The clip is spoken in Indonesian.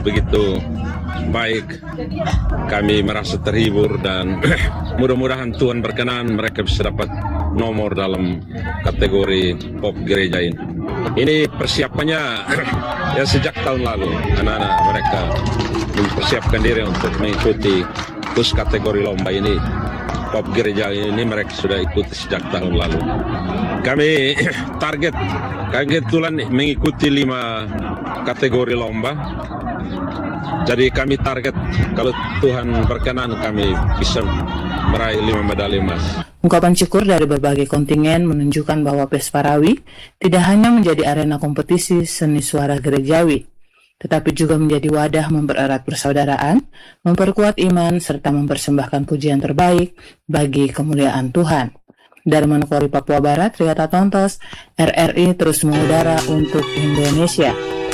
begitu baik. Kami merasa terhibur dan mudah-mudahan Tuhan berkenan mereka bisa dapat nomor dalam kategori pop gereja ini. Ini persiapannya ya sejak tahun lalu. Anak-anak mereka mempersiapkan diri untuk mengikuti khusus kategori lomba ini. Pop gereja ini mereka sudah ikuti sejak tahun lalu. Kami target kebetulan mengikuti 5 kategori lomba. Jadi kami target kalau Tuhan berkenan kami bisa meraih 5 medali emas. Ungkapan syukur dari berbagai kontingen menunjukkan bahwa PES Parawi tidak hanya menjadi arena kompetisi seni suara gerejawi, tetapi juga menjadi wadah mempererat persaudaraan, memperkuat iman, serta mempersembahkan pujian terbaik bagi kemuliaan Tuhan. Dari Manokwari, Papua Barat, Riata Tontos, RRI terus mengudara untuk Indonesia.